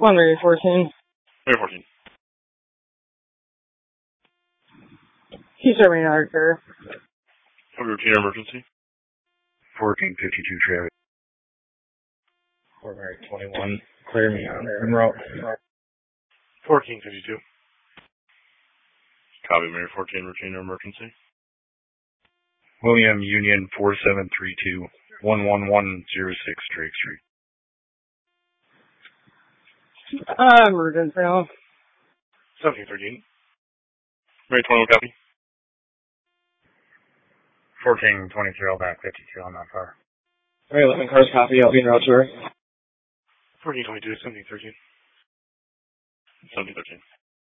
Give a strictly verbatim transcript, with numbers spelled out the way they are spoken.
one Mary fourteen. Mary fourteen. He's serving another care. Have a routine or emergency? fourteen fifty-two Travis. Fort Mary twenty-one. Clear me on there. En route. fourteen fifty-two. Copy, Mary fourteen, routine or emergency? William Union four seven three two, one one one zero six Drake Street. Uh, emergency now. seventeen thirteen. Mary twenty-one, copy. fourteen twenty-three, all back fifty-two, I'm not far. Mary eleven cars, copy, I'll be en route to her. fourteen twenty-two, seventeen thirteen. seventeen thirteen.